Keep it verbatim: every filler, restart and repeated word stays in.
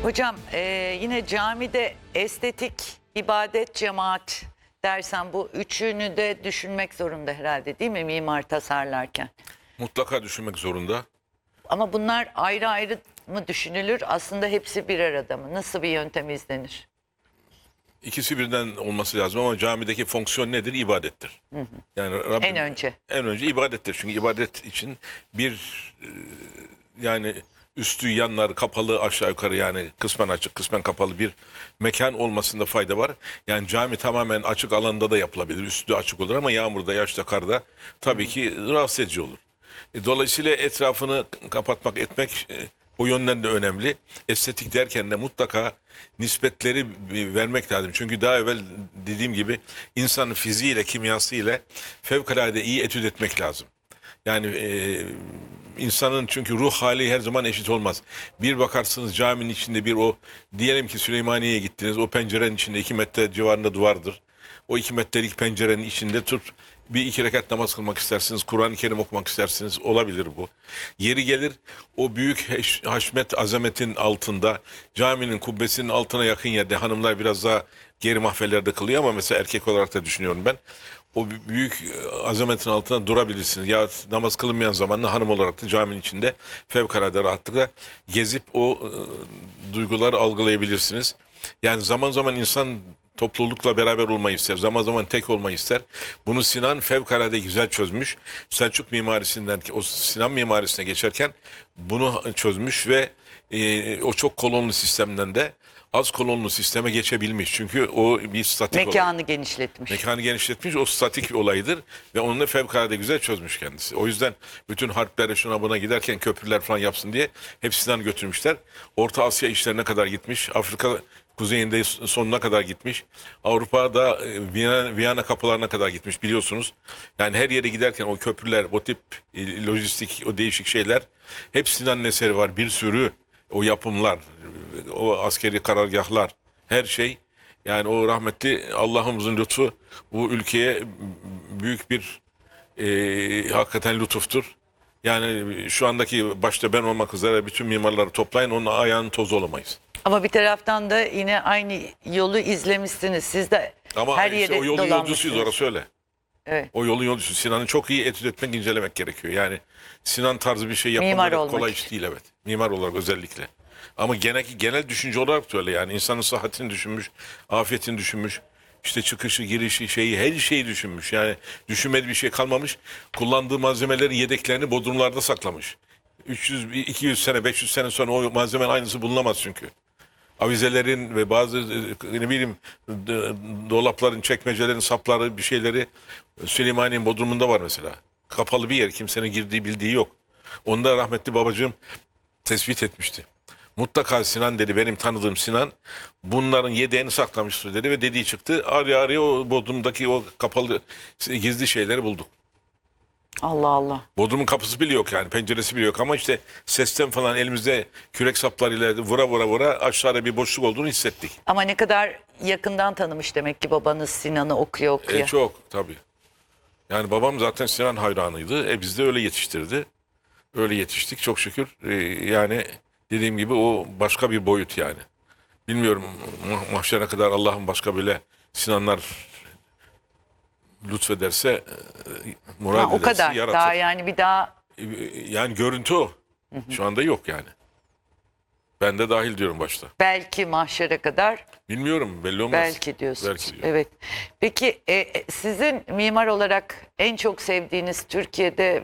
Hocam e, yine camide estetik, ibadet, cemaat dersen bu üçünü de düşünmek zorunda herhalde, değil mi mimar tasarlarken? Mutlaka düşünmek zorunda. Ama bunlar ayrı ayrı mı düşünülür? Aslında hepsi bir arada mı? Nasıl bir yöntem izlenir? İkisi birden olması lazım ama camideki fonksiyon nedir? İbadettir. Hı hı. Yani Rabbim, En önce. En önce ibadettir. Çünkü ibadet için bir e, yani üstü yanlar kapalı aşağı yukarı yani kısmen açık kısmen kapalı bir mekan olmasında fayda var. Yani cami tamamen açık alanda da yapılabilir. Üstü açık olur ama yağmurda, yağışta, karda tabii ki rahatsız edici olur. E, Dolayısıyla etrafını kapatmak, etmek e, o yönden de önemli. Estetik derken de mutlaka nispetleri vermek lazım. Çünkü daha evvel dediğim gibi insanın fiziğiyle, kimyasıyla fevkalade iyi etüt etmek lazım. Yani e, insanın çünkü ruh hali her zaman eşit olmaz. Bir bakarsınız caminin içinde bir o diyelim ki Süleymaniye'ye gittiniz. O pencerenin içinde iki metre civarında duvardır. O iki metrelik pencerenin içinde tut bir iki rekat namaz kılmak istersiniz. Kur'an-ı Kerim okumak istersiniz. Olabilir bu. Yeri gelir o büyük haşmet azametin altında caminin kubbesinin altına yakın yerde hanımlar biraz daha geri mahfellerde kılıyor ama mesela erkek olarak da düşünüyorum ben. O büyük azametin altına durabilirsiniz. Ya namaz kılınmayan zamanla hanım olarak da caminin içinde fevkalade rahatlıkla gezip o e, duyguları algılayabilirsiniz. Yani zaman zaman insan toplulukla beraber olmayı ister. Zaman zaman tek olmayı ister. Bunu Sinan fevkalade güzel çözmüş. Selçuk mimarisinden o Sinan mimarisine geçerken bunu çözmüş ve e, o çok kolonlu sistemden de az kolonlu sisteme geçebilmiş. Çünkü o bir statik Mekanı olay. genişletmiş. Mekanı genişletmiş. O statik bir olaydır ve onu da fevkalade güzel çözmüş kendisi. O yüzden bütün harplere şuna buna giderken köprüler falan yapsın diye hepsinden götürmüşler. Orta Asya işlerine kadar gitmiş. Afrika kuzeyinde sonuna kadar gitmiş. Avrupa'da Viyana, Viyana kapılarına kadar gitmiş biliyorsunuz. Yani her yere giderken o köprüler, o tip e, lojistik, o değişik şeyler hepsinden eseri var. Bir sürü o yapımlar, o askeri karargahlar, her şey. Yani o rahmetli Allah'ımızın lütfu bu ülkeye büyük bir e, hakikaten lütuftur. Yani şu andaki başta ben olmak üzere bütün mimarları toplayın onun ayağının tozu olamayız. Ama bir taraftan da yine aynı yolu izlemişsiniz. Siz de Ama her işte yere o yolun dolanmışsınız. yolcusuyuz orası öyle. Evet. O yolun yolcusu. Sinan'ı çok iyi etüt etmek, incelemek gerekiyor. Yani Sinan tarzı bir şey Mimar yapmak olmak kolay için. iş değil evet. Mimar olarak özellikle. Ama genel, genel düşünce olarak da öyle yani. İnsanın sıhhatini düşünmüş, afiyetini düşünmüş. İşte çıkışı, girişi, şeyi, her şeyi düşünmüş. Yani düşünmediği bir şey kalmamış. Kullandığı malzemelerin yedeklerini bodrumlarda saklamış. üç yüz, iki yüz sene, beş yüz sene sonra o malzemenin aynısı bulunamaz çünkü. Avizelerin ve bazı ne bileyim dolapların, çekmecelerin sapları bir şeyleri Süleymaniye'nin bodrumunda var mesela. Kapalı bir yer, kimsenin girdiği bildiği yok. Onu da rahmetli babacığım tespit etmişti. Mutlaka Sinan dedi, benim tanıdığım Sinan bunların yedeğini saklamıştır dedi ve dediği çıktı. Araya araya o bodrumdaki o kapalı gizli şeyleri bulduk. Allah Allah. Bodrumun kapısı bile yok yani penceresi bile yok ama işte sesten falan elimizde kürek saplarıyla vura vura vura aşağıda bir boşluk olduğunu hissettik. Ama ne kadar yakından tanımış demek ki babanız Sinan'ı okuya okuya. E, çok tabii. Yani babam zaten Sinan hayranıydı. E biz de öyle yetiştirdi. Öyle yetiştik çok şükür. E, yani dediğim gibi o başka bir boyut yani. Bilmiyorum mah mahşere kadar Allah'ın başka böyle Sinanlar lütfederse e, murad Ha, o ederse kadar. yaratır. Daha yani bir daha E, yani görüntü o. Şu anda yok yani. Ben de dahil diyorum başta. belki mahşere kadar Bilmiyorum belli olmaz. belki diyorsunuz. Belki diyorum. Evet. Peki e, e, sizin mimar olarak en çok sevdiğiniz Türkiye'de